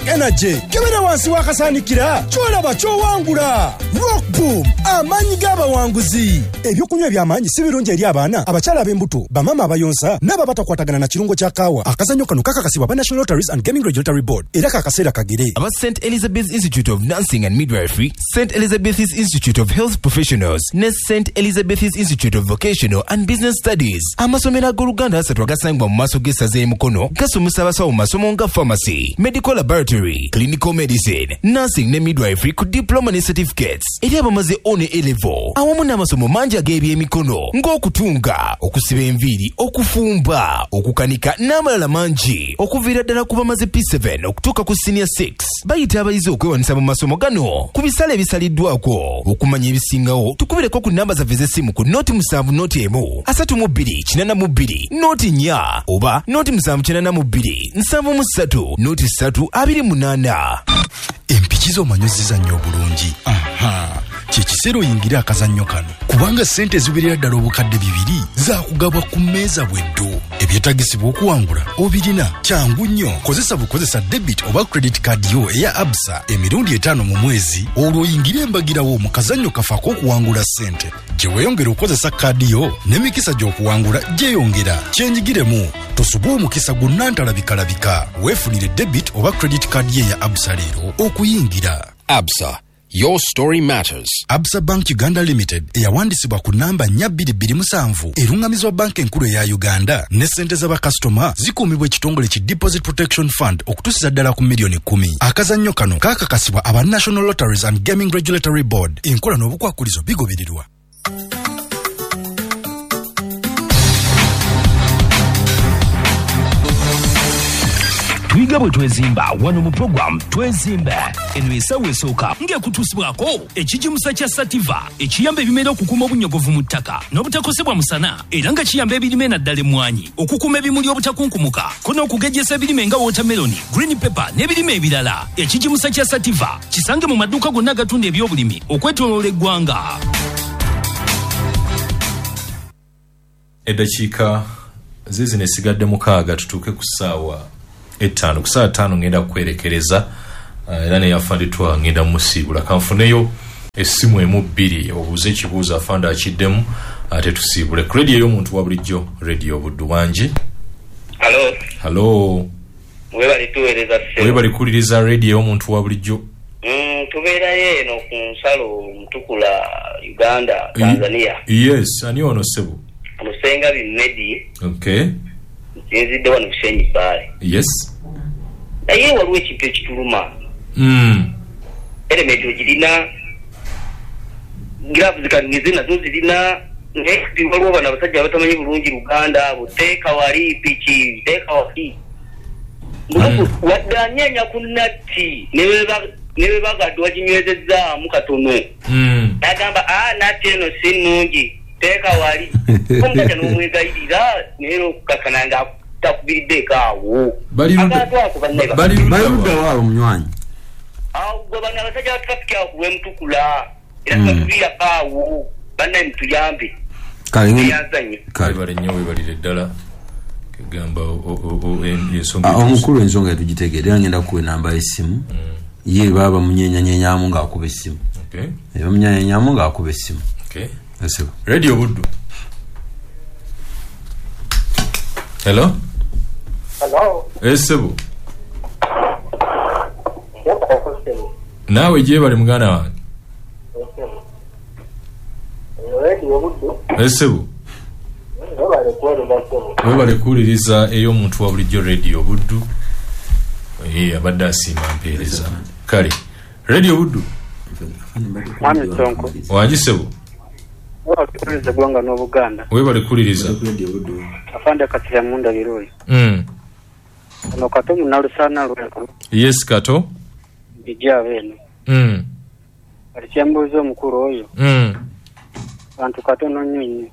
Energy kebera wansi wakasanikira kyolaba kyowangula. Rock Boom amanyi g'abawanguzi. Ebyokunywa by'amanyi si birungi eri abaana abakyala ab'embuto bamama abayonsa n'aba batakwatagana na kirungo kya kaawa. Akazannyo kano kakakasibwa ba National Lotteries and Gaming Regulatory Board era kakaseera kagere. Aba St. Elizabeth's Institute of Nursing and Midwifery, St. Elizabeth's Institute of Health Professionals ne St. Elizabeth's Institute of Vocational and Business Studies. Amasomero ag'Oluganda asatu agasangibwa mu maaso g'essaza y'Emukono gasomesa abasawo mu masomo nga pharmacy, medical laboratory, clinical medicine, nursing ne midwifery ku diploma ne certificates. Eri abamaze one A-level awamu n'amasomo mangi ag'ebyemikono ng'okutunga, okusiba enviiri, okufumba, okukanika n'amalala mangi okuviira ddala ku bamaze P7 okutuuka ku senior 6. Bayita abayizi okwewanisa mu masomo gano ku bisale ebisaliddwako. Okumanya ebisingawo tukubireko ku namba zaffe z'essimu ku noti 7 noti 1 32 42 noti 4 oba noti 792 73 noti 3 28. Empikizo manyuziza nnyo bulungi. Kikiseera oyingira akazannyo kano kubanga ssente ziwerera ddala obukadde 2 zaakugabwa ku mmeeza bweddo. Ebyetagisibwa okuwangula obirina kyangu nnyo. Kozesa debit oba credit card yo eya Absa emirundi 5 mu mwezi olwo oyingire embagirawo mu kazannyo kafaako okuwangula ssente. Gye weeyongera okozesa kaadi yo n'emikisa gy'okuwangula gyeyongera. Kyenjigiremu tosubwa omukisa gwonna ntalabika. Weefunire debit oba credit card ye ya Absa leero okuyingira. Absa, your story matters. Absa Bank Uganda Limited eyawandisibwa ku namba 4227 erungamizwa banka enkulu eya Uganda ne ssente z'abakasitoma zikuumibwa ekitongole ki Deposit Protection Fund okutuusiza ddala ku milioni 10. Akazannyo kano kaakakasibwa aba National Lotteries and Gaming Regulatory Board. Enkola n'obukwakulizo bigobererwa. Twiga bwe twezimba wano mu program twezimbe eno esawo esooka ng'ekutuusibwako ekijimusa kya Sativa ekiyamba ebimera okukuuma obunyogovu mu ttaka n'obutakosebwa musana era nga kiyamba ebirime naddala emmwanyi okukuuma ebimuli obutakunkumuka ko n'okugejjesa ebirime nga watermelon, green pepper n'ebirime ebirala. Ekijimusa kya Sativa kisange mu maduuka gonna agatunda ebyobulimi okwetooloola eggwanga. Eddakiika zizino esigadde 6 tutuuke ku ssaawa 5 ku ssaawa 5 ngenda kwerekereza era ne yafanditwa ngenda musiibula kanfuneyo essimu emu 2 obuuze ekibuuzo afanda akiddemu ate tusiibule ku radio y'omuntu wa bulijjo radio Buddu wangi. Halo webali kuliriza radio y'omuntu wa bulijjo. Tubeerayo eno ku nsalo Mutukula Uganda Tanzania. Yes, ani ono sebo Musenga Bimedi. Okay. Nzidde wano Kushenyi Bale. Yes. Naye waliwo ekintu ekituluma. Element ogirina, gloves zikanize nazo zirina, next waliwo bana abasajja abatamanyi bulungi Luganda buteeka wali piki teeka wali. Wadanyenya ku natti newe bagadde wakinywezezza mu katono. Nagamba natti eno si nnungi. Teka wali kumukata n'omwegayirira neero kakananga takubiridde kaawo bali ludda wabo munywanyi awo gwe bana abasajja batrafiki awo kuwe Mutukula era katubira kaawo bannaye mutuyambe kale bali nnyo webalire ddala kegamba ensonga omukulu ensonga yatugitegeera era ngenda kuwa enamba y'essimu ye baba munyenyanyenyamu ng'akuba essimu munyenyanyenyamu ng'akuba essimu. Yes, Radio Buddu. Hello? Yes, sebo. Nawe je bali mugana wange. Radio Buddu. Yes, sebo. Webale kuliriza ey'omuntu wa bulijjo Radio Buddu. Abadde asiima mpeereza. Kale. Radio Buddu. Wangi sebo. Kuliriza gwanga n'Obuganda. Webale kuliriza. Afande Kasira Munda Biroi. Ono Kato munalusana lweko. Yes, Kato. Bijja beno. Alikyambuza omukulu oyo. Bantu katono nnyo.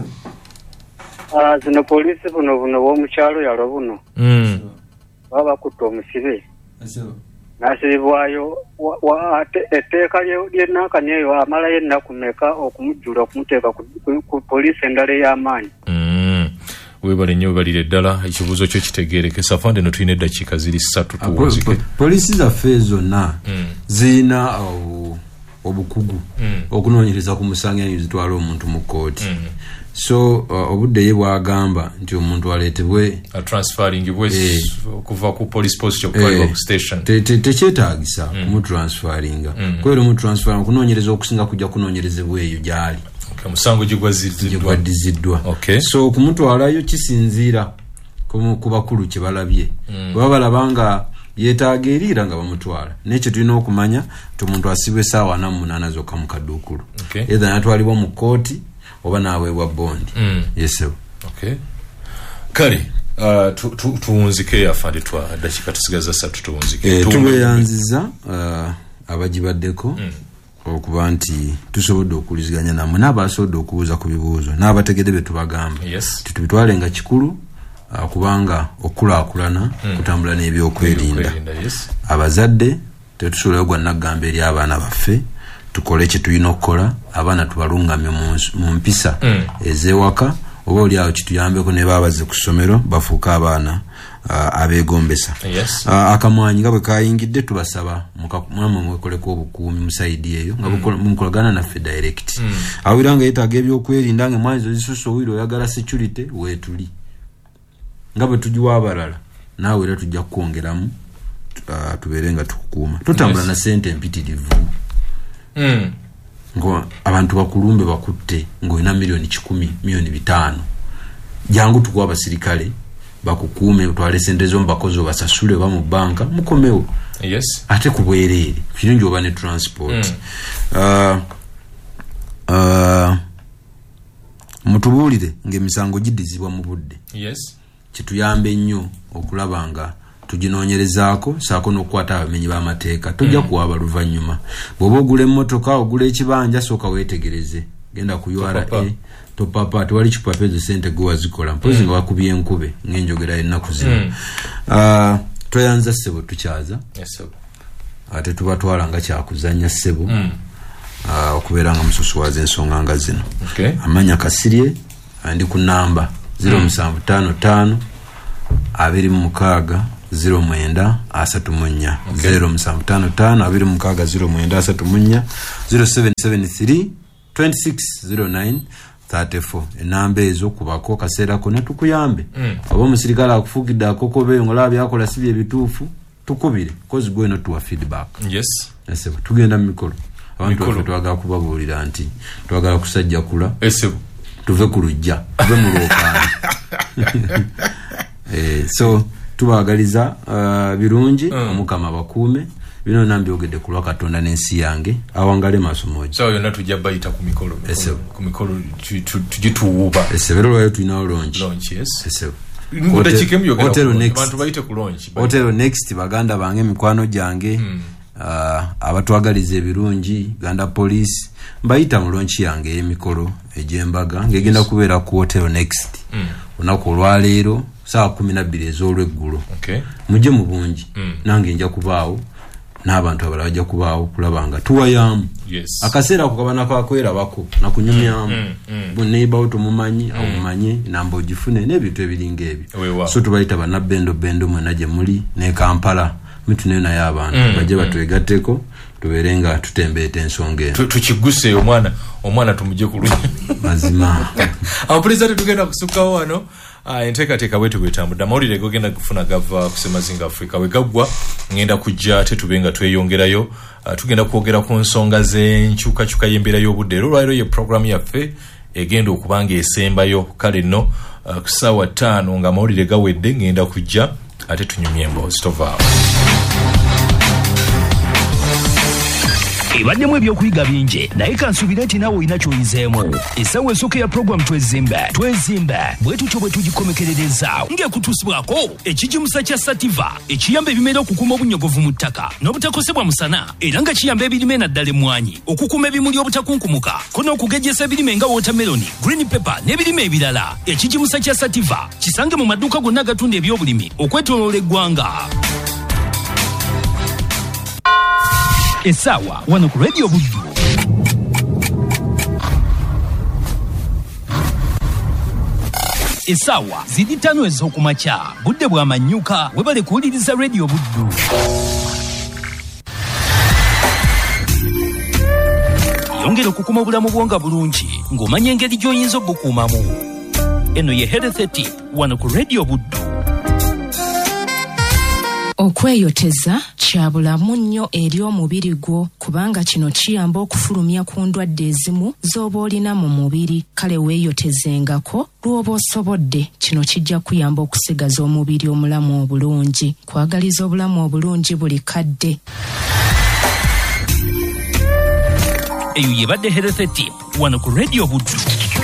Zino polisi buno bw'omukyalo yalo buno. Baba bakutte omusibe. Nasibwayo etteeka ly'ennankani eyo amalayo ennaku mmeka okumujjula okumuteeka ku poliisi endala ey'amaanyi. webale nnyo webalire ddala ekibuuzo kyo kitegeereke Safande no tulina eddakiika ziri 3 tuwunzike. Polisi zaffe zonna zirina obukugu okunoonyereza ku musango ezitwala omuntu mu kkooti. So obudde ye bwagamba nti omuntu aleetebwe transferring kuva ku police post okutwalibwa ku station tekyetaagisa kumutransferinga kubera omutransferinga kunoonyereza okusinga kujja kunoonyerezebwa eyo gyali omusango gigwaddiziddwa. So okumutwalayo kisinziira ku bakulu kye balabye baba balaba nga yeetaaga eriira nga bamutwala nekyo tulina okumanya nti omuntu asibwa essaawa 48 zokka mu kadduukulu either natwalibwa mu kkooti oba naweebwa bondi. Kale tuwunzike afande dakiika tusigaza 3 tuwunzike. Tubeeyanziza abagibaddeko okuba nti tusobodde okuwuliziganya namwe n'abasobodde okubuuza ku bibuuzo n'abategedde be tubagamba titubitwale nga kikulu kubanga okulaakulana kutambula n'ebyokwerinda. Abazadde tetusobola ogwa naggamba eri abaana baffe tukole kye tulina okukola abaana tubalungamye mu mpisa ez'ewaka oba oli awo kituyambeko ne baabaze ku ssomero bafuuka abaana abeegombesa. Akamwanyi nga bwe kayingidde tubasaba mwamwe mwekoleko obukuumi mu sayidi eyo nga mukolagana naffe direct awira nga yeetaaga ebyokwerinda nga mwanyi zisusa owira oyagala security weetuli nga bwe tugiwa abalala naawe era tujja kukwongeramu tubeere nga tukukuuma tutambula na ssente empitirivu ngo abantu bakulumbe bakutte ng'olina milioni 10 milioni 5 jangu tukuwa abasirikale bakukuume utwale ssente zo mubakozi obasasule oba mu banka mukomewo ate ku bwereere kirungi oba ne transport. Mutubuulire ng'emisango giddizibwa mu budde kituyambe nnyo okulaba nga tuginoonyerezaako saako n'okukwata abamenyi b'amateeka tojja kuwa abaluvannyuma bw'oba ogula emmotoka ogula ekibanja sooka weetegereze genda ku URA topapa tewali kipapa ezo ssente gwe wazikola mpozi nga wakubye enkube ng'enjogera ennaku zino. Toyanza ssebo tukyaza ate tubatwala nga kyakuzannya ssebo okubeera nga mususuwaza ensonga nga zino. Amanya Kasirye ndi ku namba 0755 26 09 34 0755 26 09 0773 26 09 enamba ezo kubako kaseera kona tukuyambe oba omusirikale akufugidde akokobe ngolaba byakola si bye bituufu tukubire kozi gwe no tuwa feedback. Tugenda mu mikolo abantu baffe twagala kubabuulira nti twagala kusajja kula tuve ku lujja tuve mu lwokaani. So tubaagaliza birungi omukama bakuume bino nambyogedde kulwa Katonda n'ensi yange awangale masomoji. So yonna tujja bayita ku mikolo tugituwuba bero lwayo tulinawo launch. Hotel next baganda bange mikwano gyange abatwagaliza ebirungi Uganda Police mbayita mu launch yange y'emikolo egy'embaga ng'egenda kubeera ku Hotel Next olunaku olwaleero saa 12 ez'olweggulo. Mujje mu bungi nange nja kubaawo n'abantu abalala bajja kubaawo kulaba nga tuwayamu akaseera ako kabana kakwerabako nakunyumyamu neighbor tumumanyi awumanye namba ogifune n'ebintu ebiringa ebyo. So tubayita bannabendo mwena gye muli ne Kampala mitune naye abantu bajje batwegatteko tubeere nga tutembeeta ensonga eno tukiguse omwana tumujje ku lunya mazima. Abapuliza tetugenda kusukkawo wano enteekateeka bwe tubwetambudde amawulire gogenda kufuna gava ku Semazinga Africa we gaggwa ngenda kujja tube nga tweyongerayo tugenda kwogera ku nsonga z'enkyukakyuka y'embeera y'obudde. Era olwaliro ye programu yaffe egenda okuba nga esembayo kale nno ku ssaawa 5 nga amawulire gawedde ngenda kujja ate tunyumye emboozi tovaawo. Ebaddemu ebyokuyiga bingi naye kansuubira nti naawe olina ky'oyizeemu. Essaawa esooka ya programu twezimbe bwe tutyo bwe tugikomekerereza ng'ekutuusibwako ekigimusa kya Sativa ekiyamba ebimera okukuuma obunyogovu mu ttaka n'obutakosebwa musana era nga kiyamba ebirime naddala emmwanyi okukuuma ebimuli obutakunkumuka ko n'okugejjesa ebirime nga watermeloni, green pepper n'ebirime ebirala. Ekigimusa kya Sativa kisange mu maduuka gonna agatunda ebyobulimi okwetooloola eggwanga. Essaawa wano ku Radio Buddu. essaawa ziri 5 ez'okumakya budde bw'amanyuka webale kuwuliriza Radio Buddu. Yongera okukuma obulamu bwo nga bulungi ng'omanya engeri gy'oyinza obukuumamu. Eno ye Health Tip wano ku Radio Buddu. Okweyoteza kya bulamu nnyo eri omubiri gwo kubanga kino kiyamba okufulumya ku ndwadde ezimu z'oba olina mu mubiri. Kale weeyotezengako lw'oba osobodde. Kino kijja kuyamba okusigaza omubiri omulamu obulungi. Kwagaliza obulamu obulungi buli kadde. Eyo yebadde Health Tip wano ku Radio Buddu.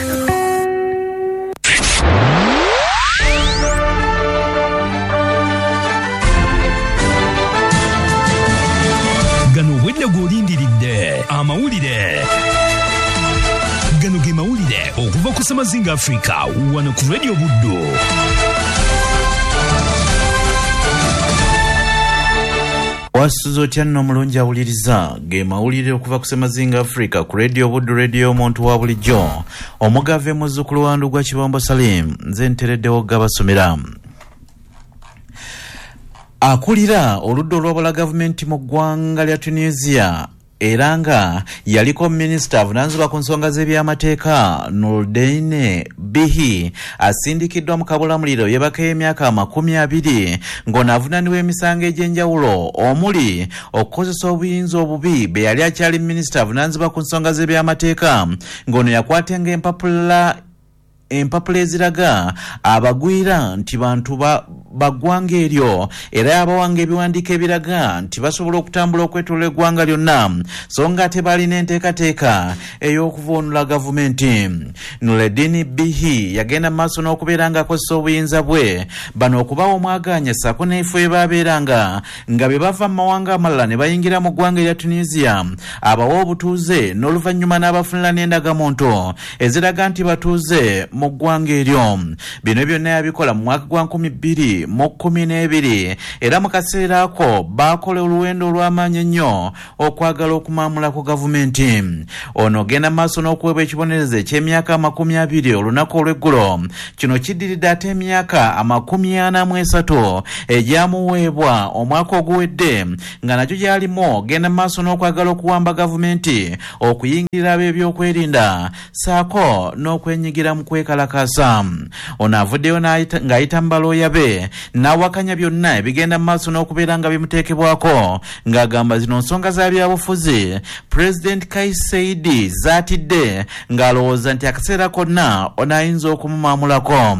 Gano obwedda gw'olindiridde amawulire. Gano ge mawulire okuva ku Semazinga Africa wano ku Radio Buddu. Wasuzo otya nno omulungi awuliriza ge mawulire okuva ku Semazinga Africa ku Radio Buddu, radio omuntu wa bulijjo. Omugave muzzukulu wa Ndugwa Kibombo Salim, nze ntereddewo gabasomera. Akulira oludda olw'obula gavumenti mu ggwanga lya Tunisia era nga yaliko minisita avunaanyizibwa ku nsonga z'ebyamateeka Nordine Bihi asindikiddwa mu kabulamuliro yeebaka emyaka 20 ng'onaavunaaniwa emisango egy'enjawulo omuli okukozesa obuyinza obubi be yali akyali minisita avunaanyizibwa ku nsonga z'ebyamateeka ng'ono yakwatenga empapula eziraga abagwira nti bantu baggwanga eryo era yabawanga ebiwandiiko ebiraga nti basobola okutambula okwetooloola eggwanga lyonna so nga ate balina enteekateeka ey'okuvuunula gavumenti. Nureddin Bihi yagenda mu maaso n'okubeera ng'akozesa obuyinza bwe bano okubawa omwaganya ssaako n'efo ebaabeeranga nga be bava mu mawanga amalala ne bayingira mu ggwanga erya Tunisia abawa obutuuze n'oluvannyuma n'abafunira n'endagamuntu eziraga nti batuuze mu ggwanga eryo. Bino byonna yabikola mu mwaka gwa 2012 era mu kaseera ako baakola oluwendo olw'amaanyi ennyo okwagala okumaamula ku gavumenti. Ono ogenda maaso n'okuweebwa ekibonerezo eky'emyaka 20 olunaku olw'eggulo. Kino kiddiridde ate emyaka 43 egyamuweebwa omwaka oguwedde nga nakyo gyalimu ogenda maaso n'okwagala okuwamba gavumenti okuyingirira ab'ebyokwerinda saako n'okwenyigira mu kwekalakaasa. Ono avuddeyo ng'ayita mu balooya be n'awakanya byonna ebigenda mu maaso n'okubeera nga bimuteekebwako ng'agamba zino nsonga za byabufuzi President Kais Saied zaatidde ng'alowooza nti akaseera konna onaayinza okumumaamulako.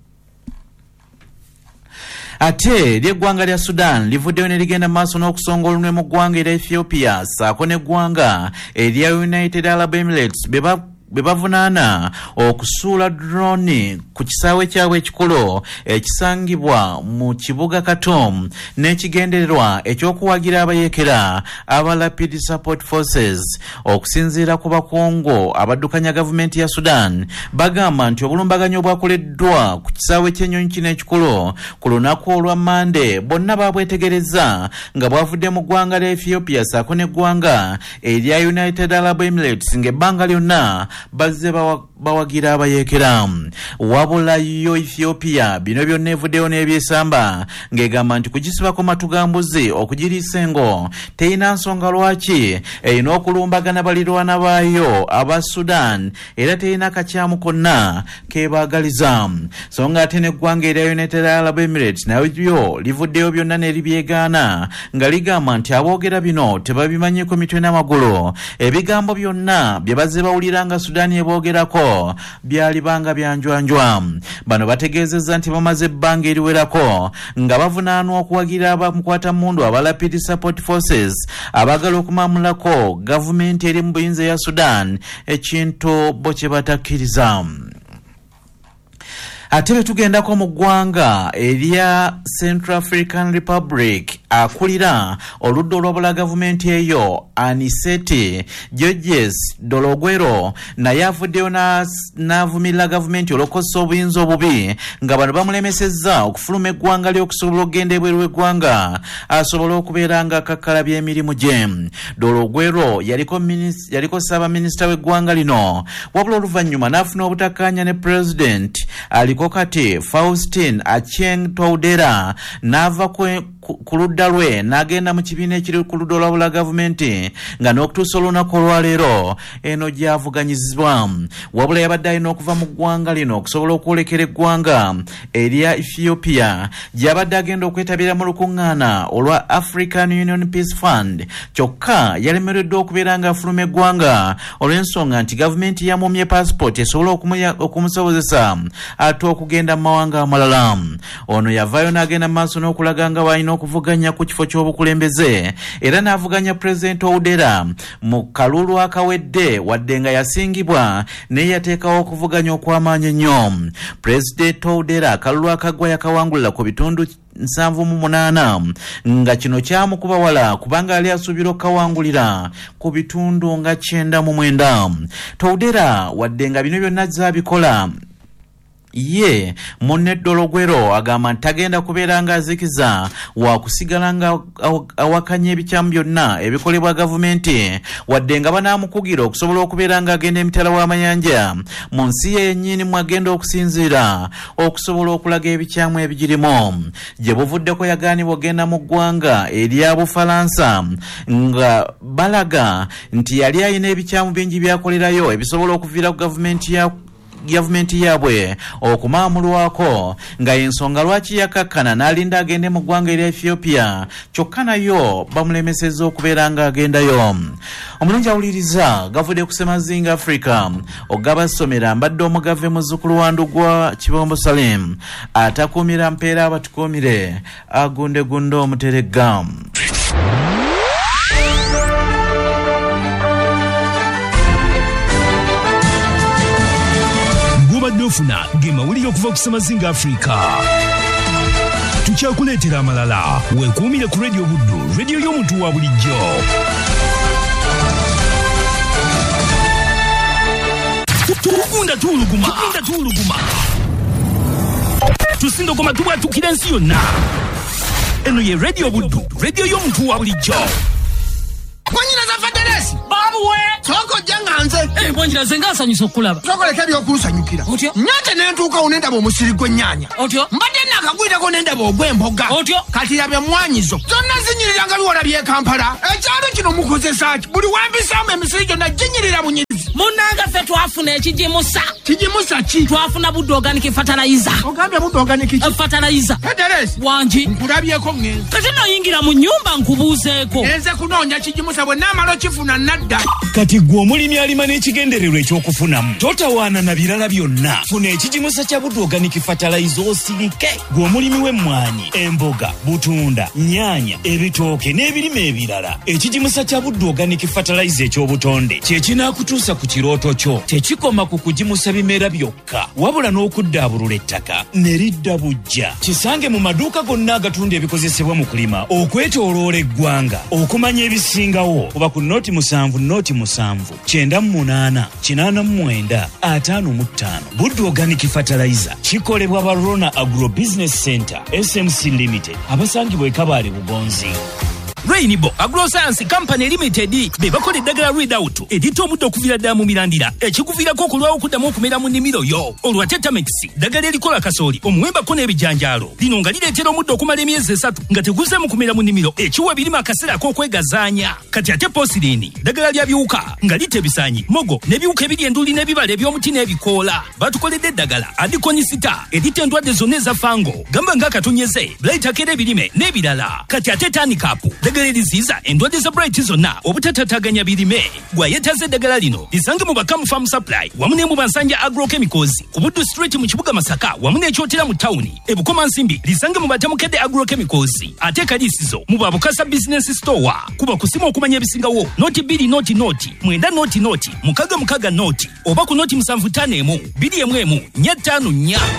Ate ly'eggwanga lya Sudan livuddeyo ne ligenda maaso n'okusonga olunwe mu ggwanga erya Ethiopia saako n'eggwanga erya United Arab Emirates be bavunaana okusuula drone ku kisaawe kyabwe ekikulu ekisangibwa mu kibuga Khartoum n'ekigendererwa ekyokuwagira abayeekera aba Rapid Support Forces. Okusinziira ku bakungu abaddukanya gavumenti ya Sudan bagamba nti obulumbaganyi obwakoleddwa ku kisaawe ky'ennyonyi kino ekikulu ku lunaku olwa Mande bonna babwetegereza nga bwavudde mu ggwanga lya Ethiopia saako n'eggwanga erya United Arab Emirates ng'ebbanga lyonna bazze bawagira abayeekera. Wabula yo Ethiopia bino byonna evuddeyo n'ebyesamba ng'egamba nti kugisibako matugambuzi okugiriisa engo teyina nsonga lwaki erina okulumbagana balirwana baayo aba Sudan era teyina kakyamu konna kebaagaliza. So nga ate n'eggwanga erya United Arab Emirates nayo livuddeyo byonna n'eribyegaana nga ligamba nti aboogera bino tebabimanyiko mitwe n'amagulu. Ebigambo byonna bye bazze bawulira nga Sudan eboogerako byali banga byanjwanjwa. Bano bategeezezza nti bamaze ebbanga eriwerako nga bavunaanwa okuwagira abamukwata mundu aba Rapid Support Forces abagala okumaamulako gavumenti eri mu buyinza ya Sudan ekintu bo kye batakkiriza. Ate betugendako mu ggwanga erya Central African Republic akulira oludda olw'obula gavumenti eyo Anisete Georges Dologwero naye avuddeyo n'avumirira gavumenti olw'okukozesa obuyinza obubi nga bano bamulemesezza okufuluma eggwanga ly'okusobola okugenda ebweru w'eggwanga asobola okubeera nga akakkalabya emirimu gye. Dologwero yaliko ssaabaminisita w'eggwanga lino wabula oluvannyuma n'afuna obutakkaanya ne President aliko engo kati Faustin Acheng Toudera n'ava ku ludda lwe n'agenda mu kibiina ekiri ku ludda olwabula gavumenti nga n'okutuusa olunaku olwaleero eno gy'avuganyizibwa. Wabula yabadde alina okuva mu ggwanga lino okusobola okwolekera eggwanga erya Ethiopia gy'abadde agenda okwetabira mu lukuŋŋaana olwa African Union Peace Fund, kyokka yalemereddwa okubeera ng'afuluma eggwanga olw'ensonga nti gavumenti yamumye passport esobola okumusobozesa ate okugenda mu mawanga amalala. Ono yavaayo n'agenda mu maaso n'okulaga nga bw'alina okuvuganya ku kifo ky'obukulembeze era n'avuganya Pulezidenti Oudera mu kalulu akawedde wadde nga yasingibwa naye yateekawo okuvuganya okw'amaanyi ennyo. Pulezidenti Oudera akalulu akagwa yakawangulira ku bitundu 78 nga kino kyamukuba wala kubanga ali asuubira okukawangulira ku bitundu nga 99. Toudera wadde nga bino byonna zabikola ye Munneddolo Gwero agamba nti tagenda kubeera nga azikiza wakusigala nga awakanya ebikyamu byonna ebikolebwa gavumenti wadde nga banaamukugira okusobola okubeera nga agenda emitala w'amayanja mu nsi ye yennyini mwagenda okusinziira okusobola okulaga ebikyamu ebigirimu. Gye buvuddeko yagaanibwa ogenda mu ggwanga erya Bufalansa nga balaga nti yali alina ebikyamu bingi byakolerayo ebisobola okuviira ku gavumenti yaabwe okumaamulwako nga ensonga lwaki yakakkana n'alinda agende mu ggwanga erya Ethiopia kyokka nayo bamulemesezza okubeera nga agendayo. Omulungi awuliriza gavudde ku Semazinga Africa ogaba ssomera mbadde omugave muzzukulu wa Ndugwa Kibombo Salim atakuumira mpeera abatukuumire agundegunde omuteregga. Ofuna ge mawulire okuva ku Semazinga Africa. Tukyakuleetera amalala weekuumire ku Radio Buddu, radio y'omuntu wa bulijjo. Tugunda tuuluguma tusindogoma tubwatukira ensi yonna. Eno ye Radio Buddu, radio y'omuntu wa bulijjo. Mwanyina za Faderesi babuwe soko janga nze mwanyina zenga asanyusa okulaba soko lekebyo okusanyukira otyo nyate nentuuka unenda bo musiri gwennyanya otyo mbadde nakagwirako nenda bo gwemboga otyo kati yabya mwanyizo zonna zinyirira nga biwala bye Kampala ekyalo kino mukozesa ki buli wambisamu emisiri gyonna ginyirira bunyirizi munanga ffe twafuna ekijimusa ki twafuna Buddu Organic Fertilizer. Ogambye Buddu Organic Fertilizer Faderesi wangi nkulabyeko ngenzi kati noyingira mu nyumba nkubuuzeeko nze kunoonya kijimusa bwe naamala okifuna nadda. Kati gwe omulimi alima n'ekigendererwa ekyokufunamu totawaana na birala byonna. Funa ekijimusa kya Buddu Organic Fertilizer osirike. Gwe omulimi w'emmwanyi, emboga, butunda, nnyaanya, ebitooke n'ebirime ebirala. Ekijimusa kya Buddu Organic Fertilizer eky'obutonde kye kinaakutuusa ku kirooto kyo. Tekikoma ku kujimusa bimera byokka wabula n'okuddaabulula ettaka ne lidda bujja. Kisange mu maduuka gonna agatunda ebikozesebwa mu kulima okwetooloola eggwanga okumanya ebisingawo kuba ku noti 7 98 89 55. Buddu Organic Fertilizer kikolebwa ba Rona Agro Business Center SMC Limited abasangibwa e Kabale Bugonzi. Rainbow Agroscience Company Limited be bakola eddagala Readout edita omuddo okuviira ddala mu mirandira ekikuviirako okulwawo okuddamu okumera mu nnimiro yo. Olwa Tetamix ddagala erikola kasooli omuwembako n'ebijanjaalo lino nga lireetera omuddo okumala emyezi 3 nga teguzeemu kumera mu nnimiro ekiwa ebirime akaseera ak'okwegazaanya. Kati ate Posilini ddagala lya biwuka nga lita ebisaanyi mogo n'ebiwuka ebiri enduli n'ebibala eby'omuti n'ebikoola. Batukoledde eddagala Adikonisita edita endwadde zonna eza fango gamba ng'akatonyeze Blightakera ebirime n'ebirala. Kati ate Tanikapu ddagala eriziiza endwadde za Bright zonna obutatataganya birime. Gwayetaze eddagala lino lisange mu Bakamu Farm Supply wamu ne mu Bansanja Agrochemicals ku Buddu Street mu kibuga Masaka wamu n'ekyotera mu tawuni. Ebukoma Nsimbi lisange mu Batamukedde Agrochemicals ate Kaliisizo mu Babukasa Business Store. Kuba kusima okumanya ebisingawo noti 2 noti 9 noti 6 noti oba ku noti 751 2 4 4